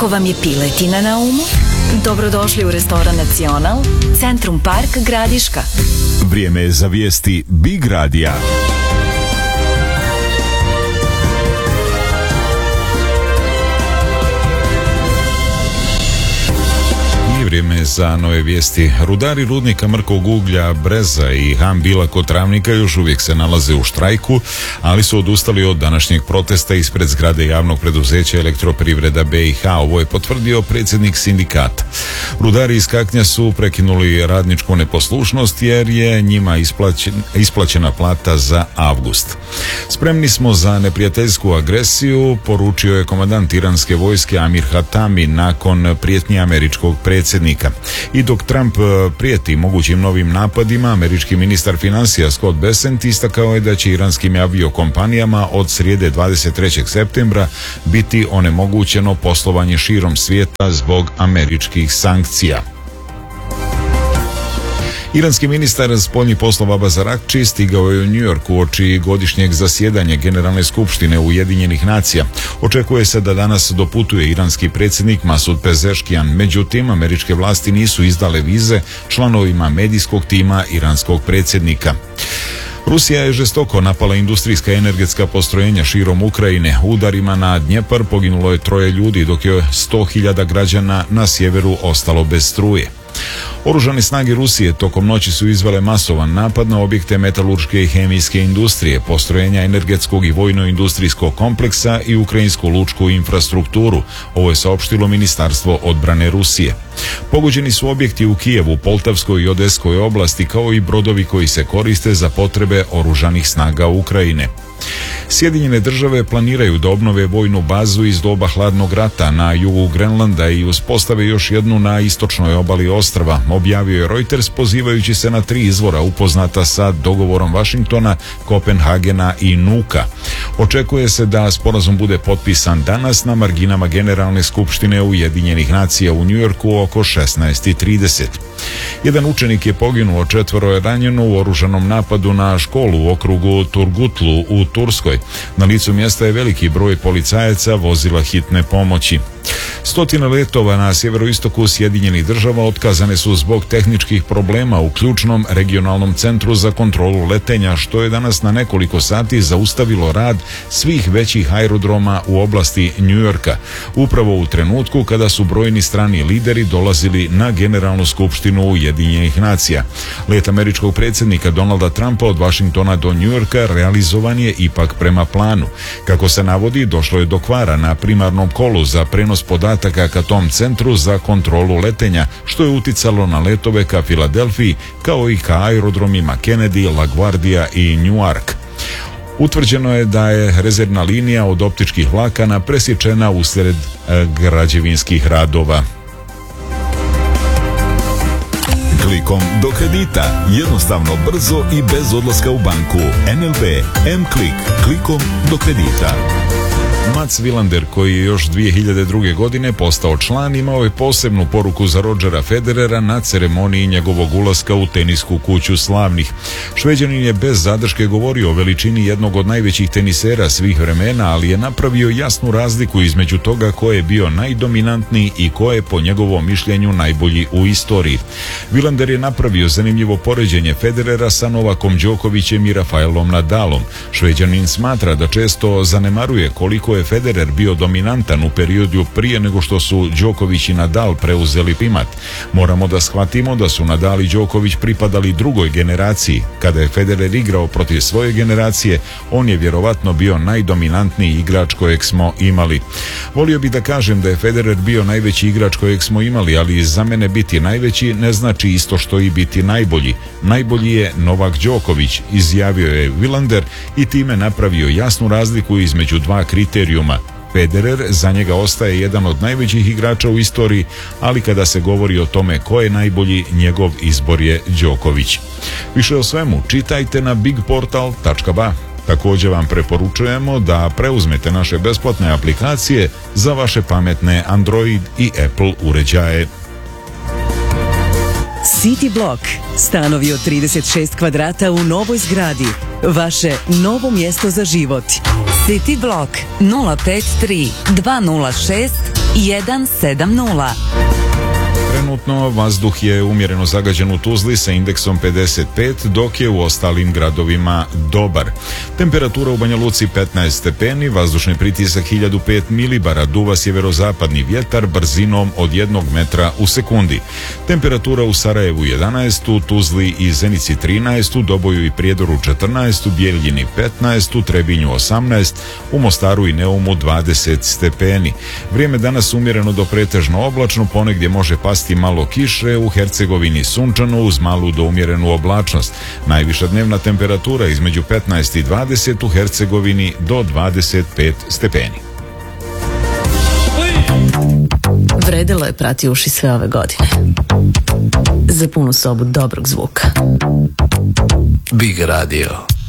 Ako vam je piletina na umu, dobrodošli u restoran Nacional, Centrum Park Gradiška. Vrijeme je za vijesti Big Radija. Vrijeme za nove vijesti. Rudari rudnika mrkog uglja Breza i Hambila kod Travnika još uvijek se nalaze u štrajku, ali su odustali od današnjeg protesta ispred zgrade javnog preduzeća Elektroprivreda BiH. Ovo je potvrdio predsjednik sindikata. Rudari iz Kaknja su prekinuli radničku neposlušnost jer je njima isplaćena plata za avgust. Spremni smo za neprijateljsku agresiju, poručio je komandant iranske vojske Amir Hatami nakon prijetnji američkog predsjednika. I dok Trump prijeti mogućim novim napadima, američki ministar financija Scott Bessent istakao je da će iranskim aviokompanijama od srijede 23. septembra biti onemogućeno poslovanje širom svijeta zbog američkih sankcija. Iranski ministar spoljnih poslova Abbas Araghči stigao je u New York uoči godišnjeg zasjedanja Generalne skupštine Ujedinjenih nacija. Očekuje se da danas doputuje iranski predsjednik Masud Pezeshkian, međutim američke vlasti nisu izdale vize članovima medijskog tima iranskog predsjednika. Rusija je žestoko napala industrijska energetska postrojenja širom Ukrajine. Udarima na Dnjepar poginulo je 3 ljudi, dok je 100.000 građana na sjeveru ostalo bez struje. Oružane snage Rusije tokom noći su izvele masovan napad na objekte metalurške i hemijske industrije, postrojenja energetskog i vojno-industrijskog kompleksa i ukrajinsku lučku infrastrukturu. Ovo je saopštilo Ministarstvo odbrane Rusije. Pogođeni su objekti u Kijevu, Poltavskoj i Odeskoj oblasti, kao i brodovi koji se koriste za potrebe oružanih snaga Ukrajine. Sjedinjene države planiraju da obnove vojnu bazu iz doba hladnog rata na jugu Grenlanda i uspostave još jednu na istočnoj obali ostrva, objavio je Reuters pozivajući se na 3 izvora upoznata sa dogovorom Vašingtona, Kopenhagena i Nuka. Očekuje se da sporazum bude potpisan danas na marginama Generalne skupštine Ujedinjenih nacija u New Yorku oko 16:30. Jedan učenik je poginuo, 4 je ranjeno u oružanom napadu na školu u okrugu Turgutlu u Turskoj. Na licu mjesta je veliki broj policajaca, vozila hitne pomoći. 100 letova na sjeveroistoku Sjedinjenih država otkazane su zbog tehničkih problema u ključnom regionalnom centru za kontrolu letenja, što je danas na nekoliko sati zaustavilo rad svih većih aerodroma u oblasti New Yorka, upravo u trenutku kada su brojni strani lideri dolazili na Generalnu skupštinu Ujedinjenih nacija. Let američkog predsjednika Donalda Trumpa od Vašingtona do New Yorka realizovan je ipak prema planu. Kako se navodi, došlo je do kvara na primarnom kolu za prenos podataka ka tom centru za kontrolu letenja, što je uticalo na letove ka Filadelfiji, kao i ka aerodromima Kennedy, LaGuardia i Newark. Utvrđeno je da je rezervna linija od optičkih vlakana presječena usred građevinskih radova. Klikom do kredita. Jednostavno, brzo i bez odlaska u banku. NLB M-Klik. Klikom do kredita. Mats Wilander, koji je još 2002. godine postao član, imao je posebnu poruku za Rodgera Federera na ceremoniji njegovog ulaska u tenisku kuću slavnih. Šveđanin je bez zadrške govorio o veličini jednog od najvećih tenisera svih vremena, ali je napravio jasnu razliku između toga ko je bio najdominantniji i ko je po njegovom mišljenju najbolji u istoriji. Wilander je napravio zanimljivo poređenje Federera sa Novakom Đokovićem i Rafaelom Nadalom. Šveđanin smatra da često zanemaruje koliko je Federer bio dominantan u periodu prije nego što su Đoković i Nadal preuzeli primat. Moramo da shvatimo da su Nadal i Đoković pripadali drugoj generaciji. Kada je Federer igrao protiv svoje generacije, on je vjerovatno bio najdominantniji igrač kojeg smo imali. Volio bih da kažem da je Federer bio najveći igrač kojeg smo imali, ali za mene biti najveći ne znači isto što i biti najbolji. Najbolji je Novak Đoković, izjavio je Wilander i time napravio jasnu razliku između dva kriterijuma. Federer za njega ostaje jedan od najvećih igrača u istoriji, ali kada se govori o tome ko je najbolji, njegov izbor je Đoković. Više o svemu čitajte na bigportal.ba. Također vam preporučujemo da preuzmete naše besplatne aplikacije za vaše pametne Android i Apple uređaje. City Block. Stanovi od 36 kvadrata u novoj zgradi. Vaše novo mjesto za život. City Block 053 206 170. Trenutno vazduh je umjereno zagađen u Tuzli sa indeksom 55, dok je u ostalim gradovima dobar. Temperatura u Banja Luci 15 stepeni, vazdušni pritisak 1005 milibara, duva sjeverozapadni vjetar brzinom od 1 metra u sekundi. Temperatura u Sarajevu 11, u Tuzli i Zenici 13, u Doboju i Prijedoru 14, u Bjeljini 15, u Trebinju 18, u Mostaru i Neumu 20 stepeni. Vrijeme danas umjereno do pretežno oblačno, ponegdje može pasti malo kiše, u Hercegovini sunčano uz malu do umjerenu oblačnost. Najviša dnevna temperatura između 15 i 20, u Hercegovini do 25 stepeni. Vredelo je prati uši sve ove godine. Za punu sobu dobrog zvuka. Big Radio.